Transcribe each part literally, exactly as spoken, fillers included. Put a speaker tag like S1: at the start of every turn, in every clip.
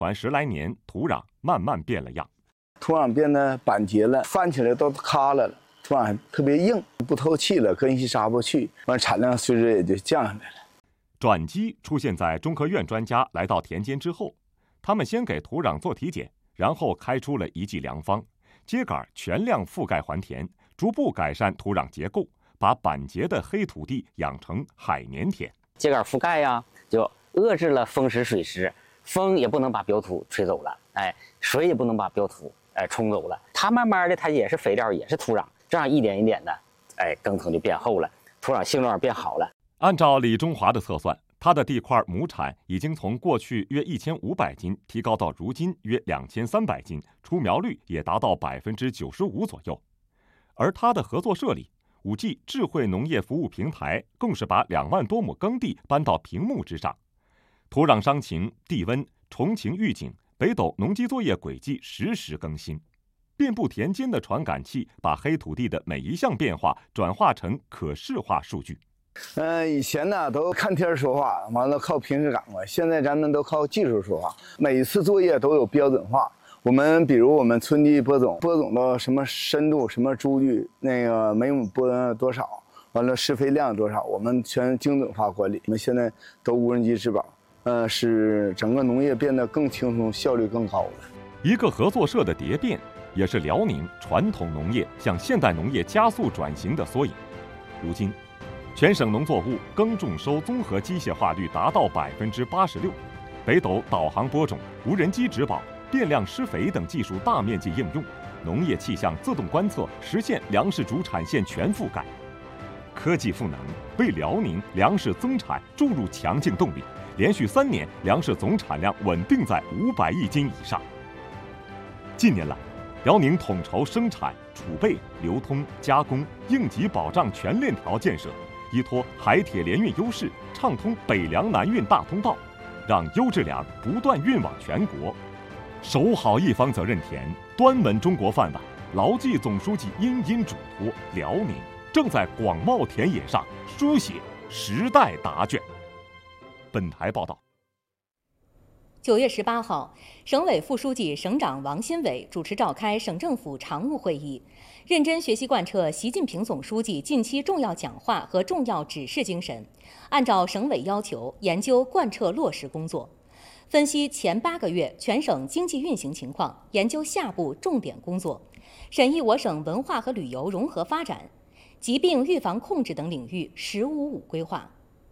S1: 玩十来年，土壤慢慢变了样，
S2: 土壤变得板结了，翻起来都塌了，土壤特别硬，不透气了，根系扎不去，完产量随之也就降下来了。
S1: 转机出现在中科院专家来到田间之后，他们先给土壤做体检，然后开出了一剂良方，秸秆全量覆盖还田，逐步改善土壤结构，把板结的黑土地养成海绵田。
S3: 秸秆覆盖呀，就遏制了风湿水湿，风也不能把表土吹走了，哎，水也不能把表土哎冲走了。它慢慢的，它也是肥料，也是土壤，这样一点一点的，哎，耕藤就变厚了，土壤性状变好了。
S1: 按照李中华的测算，他的地块亩产已经从过去约一千五百斤提高到如今约两千三百斤，出苗率也达到百分之九十五左右。而他的合作社里，五 G 智慧农业服务平台更是把两万多亩耕地搬到屏幕之上，土壤伤情、地温、虫情预警、北斗农机作业轨迹实时更新，遍布田间的传感器把黑土地的每一项变化转化成可视化数据。
S2: 呃，以前呢都看天说话，完了靠平时感官，现在咱们都靠技术说话。每一次作业都有标准化。我们比如我们春季播种，播种到什么深度、什么株距，那个每亩播多少，完了施肥量多少，我们全精准化管理。我们现在都无人机质保，呃，使整个农业变得更轻松，效率更高了。
S1: 一个合作社的蝶变，也是辽宁传统农业向现代农业加速转型的缩影。如今，全省农作物耕种收综合机械化率达到百分之八十六，北斗导航播种、无人机植保、变量施肥等技术大面积应用，农业气象自动观测实现粮食主产线全覆盖。科技赋能为辽宁粮食增产注入强劲动力，连续三年粮食总产量稳定在五百亿斤以上。近年来，辽宁统筹生产、储备、流通、加工、应急保障全链条建设，依托海铁联运优势，畅通北粮南运大通道，让优质粮不断运往全国。守好一方责任田，端稳中国饭碗，牢记总书记殷殷嘱托，辽宁正在广袤田野上书写时代答卷。本台报道。
S4: 九月十八号，省委副书记、省长王新伟主持召开省政府常务会议，认真学习贯彻习近平总书记近期重要讲话和重要指示精神，按照省委要求研究贯彻落实工作，分析前八个月全省经济运行情况，研究下步重点工作，审议我省文化和旅游融合发展、疾病预防控制等领域“十五五”规划。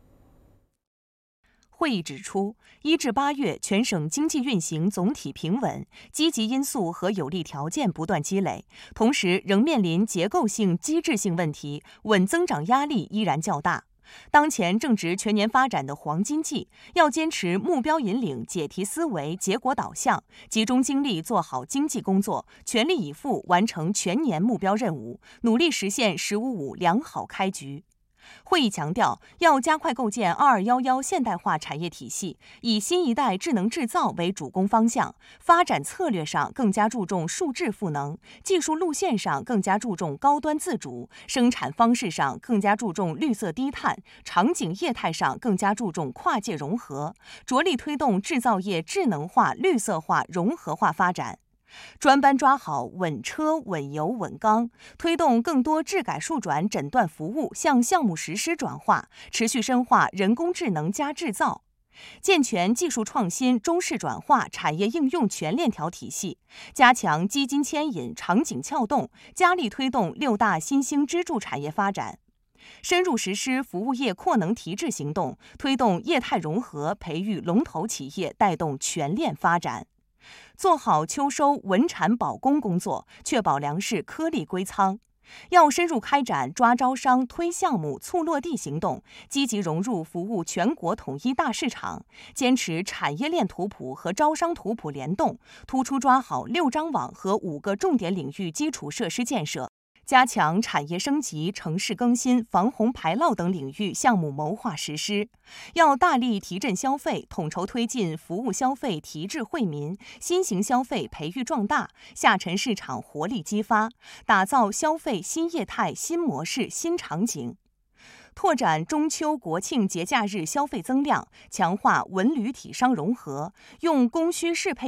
S5: 会议指出，一至八月全省经济运行总体平稳，积极因素和有利条件不断积累，同时仍面临结构性、机制性问题，稳增长压力依然较大。当前正值全年发展的黄金季，要坚持目标引领、解题思维、结果导向，集中精力做好经济工作，全力以赴完成全年目标任务，努力实现“十五五”良好开局。会议强调，要加快构建二二一一现代化产业体系，以新一代智能制造为主攻方向，发展策略上更加注重数质赋能，技术路线上更加注重高端自主，生产方式上更加注重绿色低碳，场景业态上更加注重跨界融合，着力推动制造业智能化、绿色化、融合化发展。专班抓好稳车、稳油、稳钢，推动更多质改数转诊断服务向项目实施转化，持续深化人工智能加制造，健全技术创新、中式转化、产业应用全链条体系，加强基金牵引、场景撬动，加力推动六大新兴支柱产业发展。深入实施服务业扩能提质行动，推动业态融合，培育龙头企业，带动全链发展。做好秋收稳产保供工作，确保粮食颗粒归仓。要深入开展抓招商、推项目、促落地行动，积极融入服务全国统一大市场，坚持产业链图谱和招商图谱联动，突出抓好六张网和五个重点领域基础设施建设。加强产业升级、城市更新、防洪排涝等领域项目谋划实施，要大力提振消费，统筹推进服务消费提质惠民、新型消费培育壮大、下沉市场活力激发，打造消费新业态、新模式、新场景。 拓展中秋国庆节假日消费增量，强化文旅体商融合，用供需适配